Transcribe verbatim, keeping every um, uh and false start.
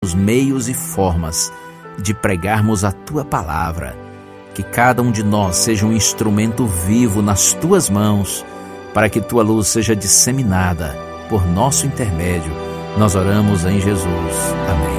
os meios e formas de pregarmos a Tua palavra. Que cada um de nós seja um instrumento vivo nas Tuas mãos, para que Tua luz seja disseminada por nosso intermédio. Nós oramos em Jesus. Amém.